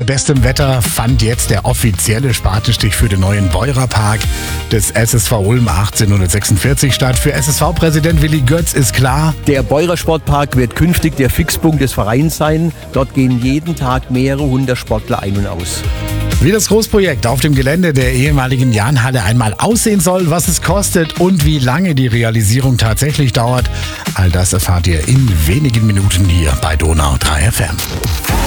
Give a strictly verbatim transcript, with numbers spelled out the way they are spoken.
bestem Wetter fand jetzt der offizielle Spatenstich für den neuen Beurer-Park des S S V Ulm achtzehnhundertsechsundvierzig statt. Für S S V-Präsident Willi Götz ist klar: Der Beurer Sportpark wird künftig der Fixpunkt des Vereins sein. Dort gehen jeden Tag mehrere hundert Sportler ein und aus. Wie das Großprojekt auf dem Gelände der ehemaligen Jahnhalle einmal aussehen soll, was es kostet und wie lange die Realisierung tatsächlich dauert, all das erfahrt ihr in wenigen Minuten hier bei Donau drei F M.